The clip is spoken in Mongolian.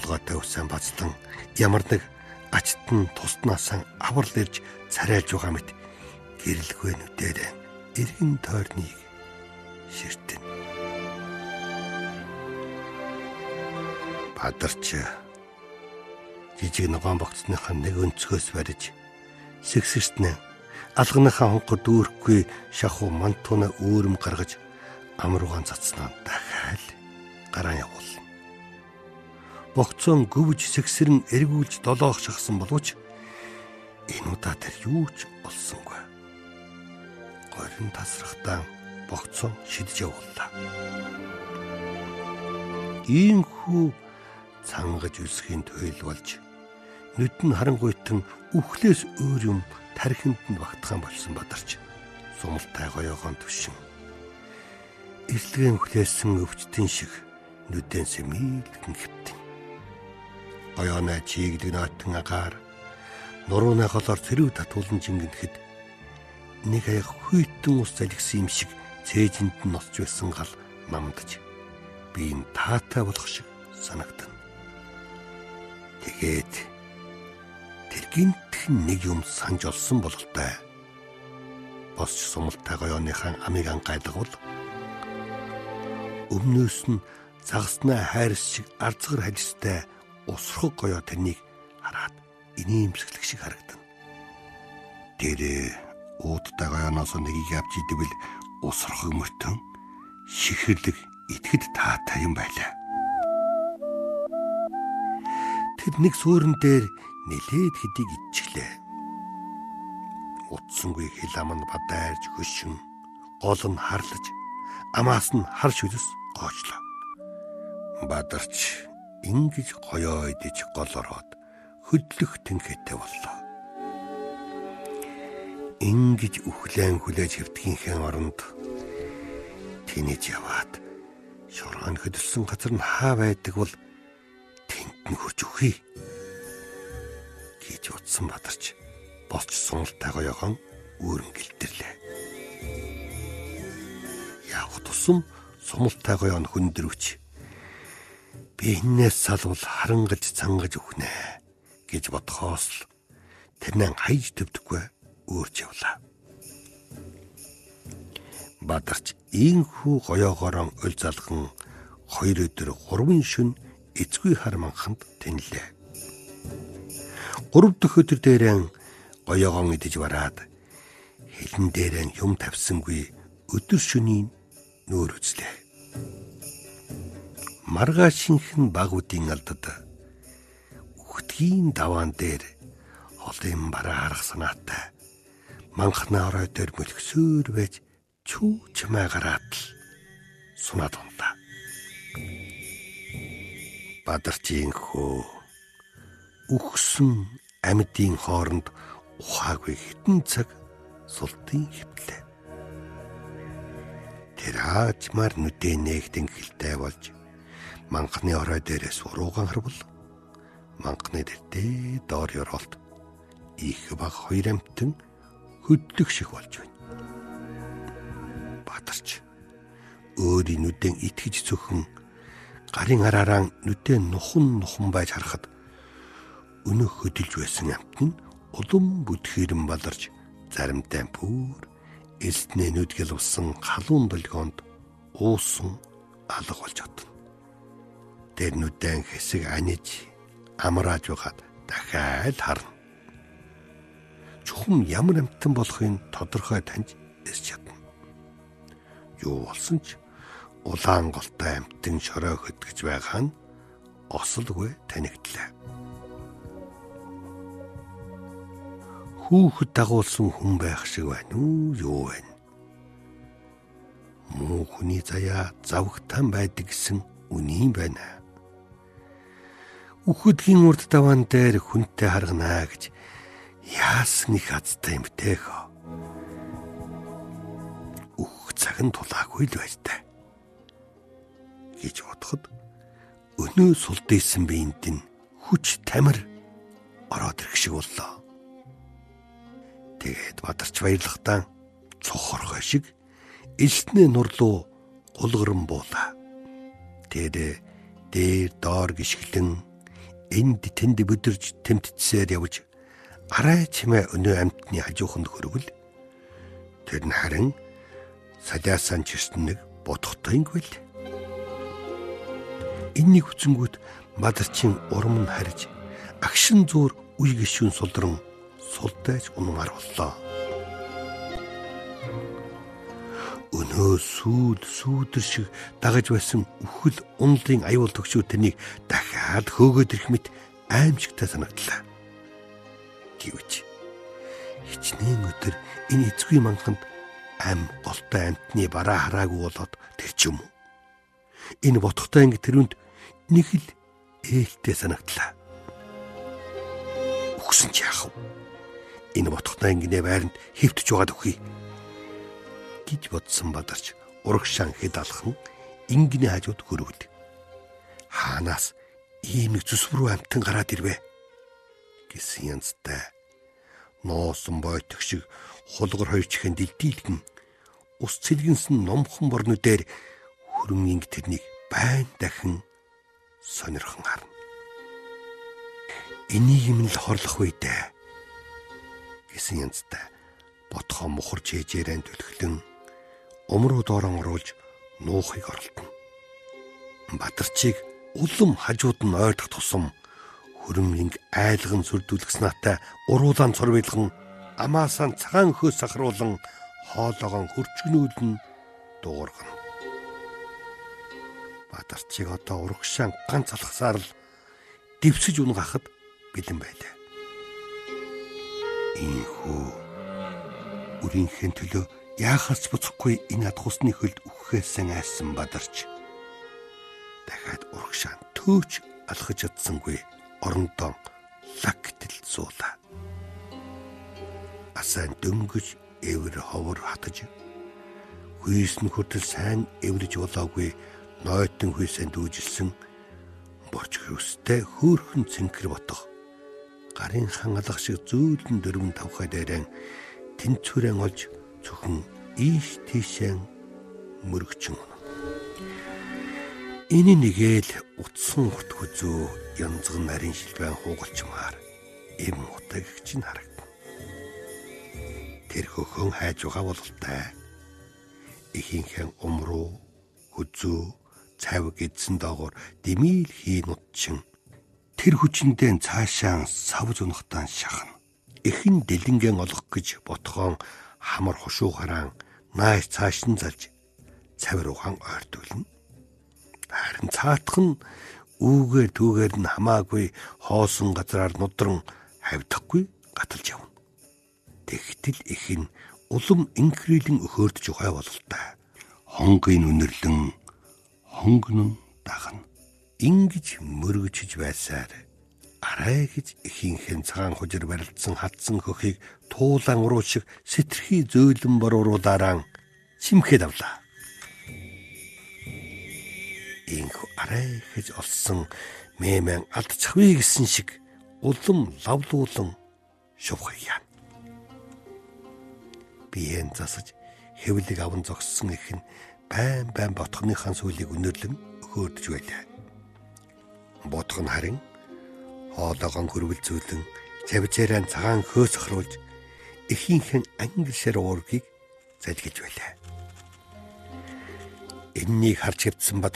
толгойтой усан бацлан ямар нэг гачтан туснаасан аврал ирж царайлж байгаа мэт гэрэлгүй нүдэрэн эргэн тойрныг ширтэн. Бадарч жижиг ногоон богцныхаа нэг өнцгөөс бариж сэгсэртнэ алганыхаа хонхор дүүрхгүй шахуу мантууна үүрэм гаргаж амруугаан цацнаа дахиад гараа явуулна. Богцон гөвж сэгсэрэн эргүүлж долоох шахсан боловч энэ удаа тэр юу ч олсонгүй. Горин тасрахтаа богцон шидэж явууллаа. Ийхүү цангаж үсгийн туйл болж нүд нь харангуйтан үхлээс өөр юм тархинд нь багтхан болсон Бадарч сумалтай гоёгоон төвшин эрлэгэн хүлээсэн өвчтөн шиг нүдэн сэмийлгэн хэвтэн. Гоёонаа чиглэг нойтон агаар нурууны холоор цэрүү татуулан жингэнхэд нэг аяг хүйтэн ус залгисан юм шиг цээжинд нь носч байсан гал намдаж би энэ таатай болох шиг санагдана. Тэгээд тэр гинтхэн нэг юм санж олсон бололтой. Босч сумалтай гоёоныхан амийг ангайлагвал өмнөөс нь загаснаа хайрс шиг арцгар халистай усрах гоёо тэрнийг хараад инээмсэглэх шиг харагдана. Дээрээ уудтай гоёоноос нэгийг авч идэвэл усрах мөртөн шихэрлэг итгэд таатай юм байлаа. Тэр нэг суурин дээр нэлээд хэдийг ичглээ. Утсангүй хил ам нь бадайрж хөшин, гол нь харлаж, амаас нь хар шүлс гоочлоо. Бадарч ингэж гоёо идэж гол ороод хөдлөх тэнхээтэй боллоо. Ингэж үхлэн хүлээж хэвтгийнхээ оронд тэнэж яваад шоргон хөдөлсөн газар нь хаа байдаг бол тэнд нь хурж өгье гэж утсан Бадарч босч сунгалтай гоёгон үүрэн гэлтэрлээ. Яг тусам сумалтай гоёон хүндрвч би энээс салвал харангаж цангаж өгнэ гэж бодхоос л тэрнээ хайж төвдөхгүй өөрч явлаа. Бадарч ийхүү гоёогоорон өл залган 2 өдөр 3 шөнө эцгүй хар манханд тэнлээ. 3 дахь өдөр дээрэн гоёогоон идэж бараад хэлэн дээрэн юм тавьсангүй өдөр шөнийн нүүр үзлээ. Маргаашинхэн багуудын алдад үхтгийн даваан дээр холын бараа харах санаатай манхнаа орой дээр мөлгсөөр байж чүү чимээ гараад л сунаад унлаа. Бадарчийн хөө үхсэн амьдын хооронд ухаагүй хитэн цаг султын хөвтлээ. Тэр аажмаар нүдээ нээгдэн хилтэй болж манхны орой дээрээс урууган харвал манхны дэрдээ доор ёроолт их баг 2 амтэн хөдлөх шиг болж байна. Бадарч өөрийн нүдэн итгэж зөвхөн гарын араараа нүдээ нухан байж харахад өнөө хөдөлж байсан амт нь улам бүдхээрэн баларч заримтай бүр элснээ нүдгэл усан халуун долгоонд уусан алга болж одно. Тэр нүдэн хэсэг аниж амрааж байгаад дахиад харна. Чухам ямар амттан болохыг тодорхой таньж эсч чадна. Юу болсон ч улаан голтой амттан шороо хөдгөж байгаа нь ослгүй танигдлаа. Хүүхэд дагуулсан хүн байх шиг байна уу юу вэ? Муу хүний заяа завхтан байдаг гэсэн үний байна. Үхэдгийн урд даваан дээр хүнтэй харганаа гэж яасан их азтай юм тэхо. Үх цаг нь тулаагүй л байж та гэж бодоход өнөө сулдээсэн биеинд нь хүч тамир ороод ирэх шиг боллоо. Тэгээд Бадарч баярлахтаа цохоргой шиг элснээ нурлуу гулгэрэн буулаа. Тэгээд дээр доор гიშгэлэн энд тэнд бүдэрж тэмтцсээр явж арай чимээ өнөө амьтны хажууханд хөрвөл тэр нь харин салиасан чирсэн нэг бодохтойнгүй л. Энэнийг хүчингүүт мадарчин урам нь харж агшин зуур үе гişүүн сулдран сулдайж унмаар боллоо. Өнөө сүүдэр шиг дагаж байсан үхэл унлын аюул төгшөө тэрнийг дахиад хөөгөөд ирэх мэт аимшигтай санагдлаа. Гэвч хичнээн өдөр энэ эцгүй манханд ам голтой амтны бараа хараагүй болоод тэр ч юм уу. Энэ ботхтой анги тэрүнд нэг л ээлтэй санагдлаа. Үхсэн ч яах вэ? Энэ ботхтой ангины байранд хэвтэж байгаад үхий гэж бодсон бадарч урагшаан хэд алхан ингийн хажууд хөрвөл. Хаанаас ийм нэг зүсврүү амтан гараад ирвэ гэсэн янзтай. Ноосон бойтог шиг хулгар хойчихын дэлдийлгэн ус цэлгэнсэн номхон борнуудээр хөрөн инг тэрнийг байн дахин сонирхон харна. Энийг юм л хорлох үедээ гэсэн янзтай ботхоо мухарч ээжээрэн түлхлэн умруу доорон оруулж нуухыг оролдоно. Бадарчийг улам хажууд нь ойртох тусам хөрөмлинг айлган сүрдүүлэх санаатай уруулаан цорвилган амаасаа цагаан хөөс сахруулан хоолоогоо хөрчгнүүлэн дуургана. Бадарчийг одоо урагшаан ганц алхасаар л дэвсэж унгахад бэлэн байлаа. Ийхүү үрийнхээ төлөө яахаас буцахгүй энэ адгуусны хөлд үхэхээсэн айсан бадарч дахиад урагшаан төөч алхаж чадсангүй орондоо лагтл зуулаа. Асаан дөнгөж эвэр ховор хатаж хүйс нь хүртэл сайн эврэж болоогүй нойтон хүйсэнд дүүжилсэн борч хөрөстэй хөөхөн цэнхэр ботох гарын хан алах шиг зөөлөн дөрвөн тавхай дээрэн тэнцвэрэн олж зөвхөн ийш тийшэн мөрөгчин. Энэ нэгэл утсан урт хүзүү янзган нарийн шилбэн хуугалчмаар эм утаг чинь харагдана. Тэр хөхөн хайж байгаа бололтой. Ихийнхэн умруу хүзүү цав гэдсэн доогоор дэмийл хийн утчин тэр хүчиндээ цаашаа савж унахтан шахна. Эхэн дэлэнгэн олох гэж ботхоон хамар хушуу хараан нааш цааш нь залж цавируухан ойртуулна. Харин цаатхан үүгээр түүгээр нь хамаагүй хоосон газраар нудран хавдахгүй гаталж явна. Тэгтэл ихэн улам инхрилэн өхөөрдөж байгаа бололтой. Хонгийн үнэрлэн хонгон дагна. Ингиж мөргөчж байсаар арай гэж ихийнхэн цагаан хужир барилдсан хатсан хөхийг туулан уруу шиг сэтэрхий зөөлөн боруулаараа чимхэд авлаа. Инхүү арай гэж олсон мэмэн алдчихвэ гэсэн шиг улам лавлуулан шувхыг яана. Биеэн засаж хэвлэг аван зогссон ихэн байн ботхоныхаа сүлийг өнөрлөн өхөөрдөж байлаа. Ботхон харин хоолоогоо хөрвөлзүүлэн цавжээрэн цагаан хөөс ахруулж ихийнхэн ангилшэр уургийг залгиж байлаа. Эннийг харж хэвдсэн